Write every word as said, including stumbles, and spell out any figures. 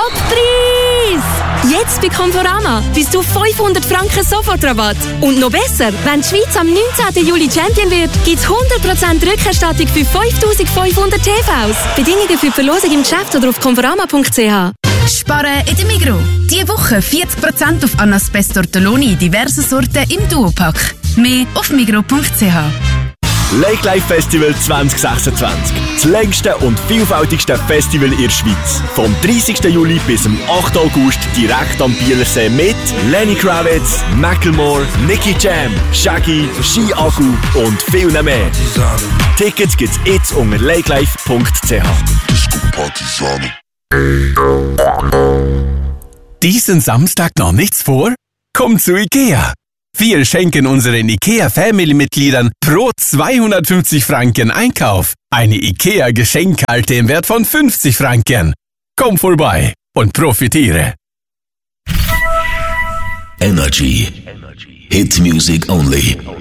Toppreis! Jetzt bei Conforama bis zu fünfhundert Franken Sofortrabatt. Und noch besser, wenn die Schweiz am neunzehnten Juli Champion wird, gibt es hundert Prozent Rückerstattung für fünftausendfünfhundert T Vs. Bedingungen für die Verlosung im Geschäft oder auf conforama punkt c h. Sparen in der Migros. Diese Woche vierzig Prozent auf Anaspes Tortelloni, diverse Sorten im Duopack. Mehr auf migros punkt c h. Lake Life Festival zwanzig sechsundzwanzig. Das längste und vielfältigste Festival in der Schweiz. Vom dreißigsten Juli bis zum achten August direkt am Bielersee mit Lenny Kravitz, Macklemore, Nicky Jam, Shaggy, Ski Agu und viel mehr. Tickets gibt's jetzt unter lakelife punkt c h. Diesen Samstag noch nichts vor? Kommt zu Ikea! Wir schenken unseren IKEA-Family-Mitgliedern pro zweihundertfünfzig Franken Einkauf eine IKEA-Geschenkkarte im Wert von fünfzig Franken. Komm vorbei und profitiere. Energy. Hit music only.